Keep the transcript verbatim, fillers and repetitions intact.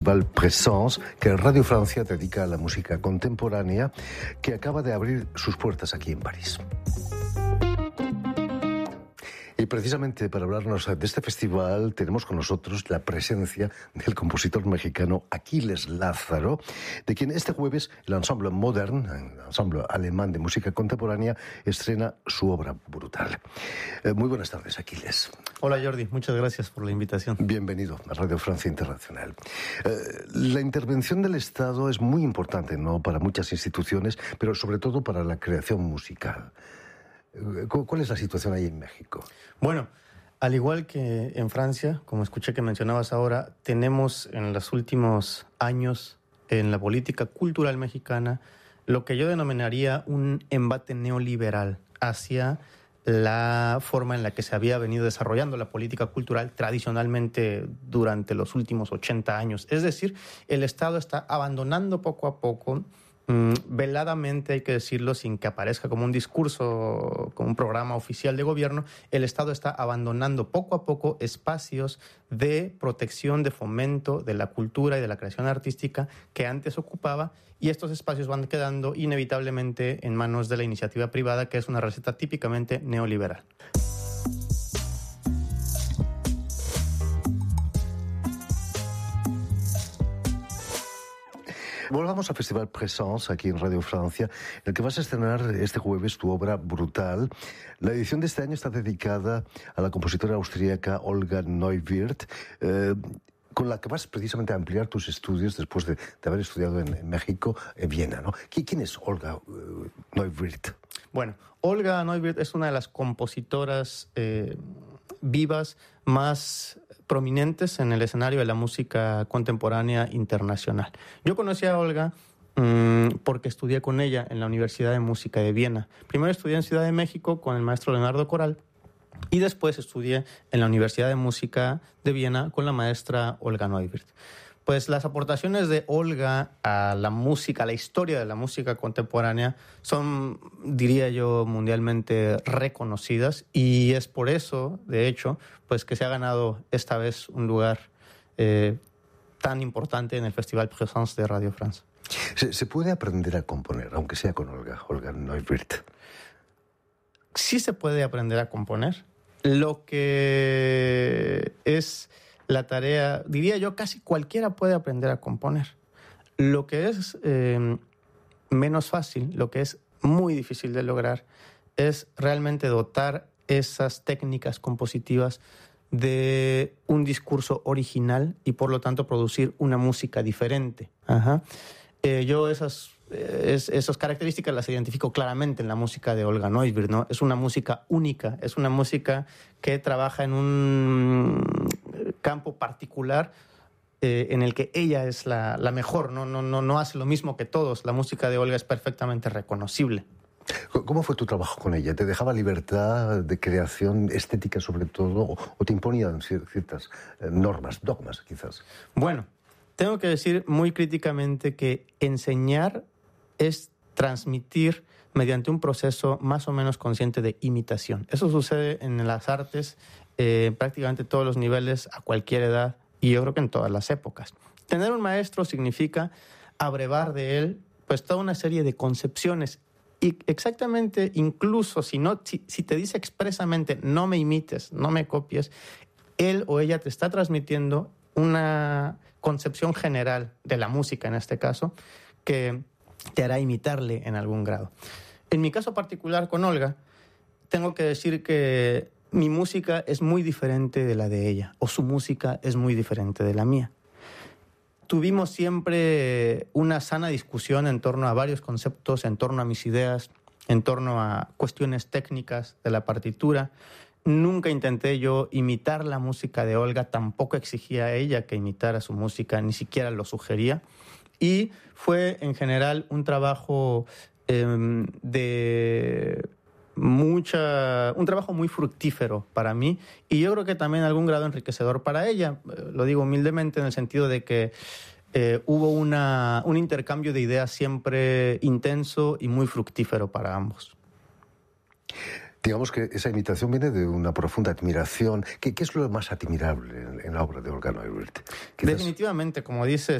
Festival Présence que Radio Francia dedica a la música contemporánea, que acaba de abrir sus puertas aquí en París. Y precisamente para hablarnos de este festival tenemos con nosotros la presencia del compositor mexicano Aquiles Lázaro, de quien este jueves el Ensemble Modern, el ensemble alemán de música contemporánea, estrena su obra Brutal. Eh, muy buenas tardes, Aquiles. Hola, Jordi. Muchas gracias por la invitación. Bienvenido a Radio Francia Internacional. Eh, la intervención del Estado es muy importante, ¿no?, para muchas instituciones, pero sobre todo para la creación musical. ¿Cuál es la situación ahí en México? Bueno, al igual que en Francia, como escuché que mencionabas ahora, tenemos en los últimos años en la política cultural mexicana lo que yo denominaría un embate neoliberal hacia la forma en la que se había venido desarrollando la política cultural tradicionalmente durante los últimos ochenta años. Es decir, el Estado está abandonando poco a poco, veladamente, hay que decirlo, sin que aparezca como un discurso, como un programa oficial de gobierno, el Estado está abandonando poco a poco espacios de protección, de fomento de la cultura y de la creación artística que antes ocupaba, y estos espacios van quedando inevitablemente en manos de la iniciativa privada, que es una receta típicamente neoliberal. Volvamos al Festival Présence, aquí en Radio Francia, en el que vas a estrenar este jueves tu obra Brutal. La edición de este año está dedicada a la compositora austríaca Olga Neuwirth, eh, con la que vas precisamente a ampliar tus estudios después de, de haber estudiado en, en México, en Viena, ¿no? ¿Quién es Olga uh, Neuwirth? Bueno, Olga Neuwirth es una de las compositoras eh, vivas más prominentes en el escenario de la música contemporánea internacional. Yo conocí a Olga mmm, porque estudié con ella en la Universidad de Música de Viena. Primero estudié en Ciudad de México con el maestro Leonardo Coral y después estudié en la Universidad de Música de Viena con la maestra Olga Neuwirth. Pues las aportaciones de Olga a la música, a la historia de la música contemporánea, son, diría yo, mundialmente reconocidas, y es por eso, de hecho, pues que se ha ganado esta vez un lugar eh, tan importante en el Festival Présence de Radio France. ¿Se, se puede aprender a componer, aunque sea con Olga, Olga Neuwirth? Sí se puede aprender a componer. Lo que es la tarea, diría yo, casi cualquiera puede aprender a componer. Lo que es eh, menos fácil, lo que es muy difícil de lograr, es realmente dotar esas técnicas compositivas de un discurso original y, por lo tanto, producir una música diferente. Ajá. Eh, yo esas, eh, es, esas características las identifico claramente en la música de Olga Neuwirth, ¿no? Es una música única, es una música que trabaja en un campo particular eh, en el que ella es la, la mejor, ¿no? No, no, no hace lo mismo que todos. La música de Olga es perfectamente reconocible. ¿Cómo fue tu trabajo con ella? ¿Te dejaba libertad de creación estética sobre todo o, o te imponían ciertas normas, dogmas quizás? Bueno, tengo que decir muy críticamente que enseñar es transmitir mediante un proceso más o menos consciente de imitación. Eso sucede en las artes eh, prácticamente todos los niveles, a cualquier edad, y yo creo que en todas las épocas. Tener un maestro significa abrevar de él pues toda una serie de concepciones. Y exactamente, incluso si, no, si, si te dice expresamente no me imites, no me copies, él o ella te está transmitiendo una concepción general de la música, en este caso, que te hará imitarle en algún grado. En mi caso particular con Olga, tengo que decir que mi música es muy diferente de la de ella, o su música es muy diferente de la mía. Tuvimos siempre una sana discusión en torno a varios conceptos, en torno a mis ideas, en torno a cuestiones técnicas de la partitura. Nunca intenté yo imitar la música de Olga, tampoco exigía a ella que imitara su música, ni siquiera lo sugería. Y fue en general un trabajo eh, de mucha, un trabajo muy fructífero para mí, y yo creo que también algún grado enriquecedor para ella. Eh, lo digo humildemente en el sentido de que eh, hubo una, un intercambio de ideas siempre intenso y muy fructífero para ambos. Digamos que esa imitación viene de una profunda admiración. ¿Qué, qué es lo más admirable en, en la obra de Olga Neuwirth? Quizás... Definitivamente, como dices,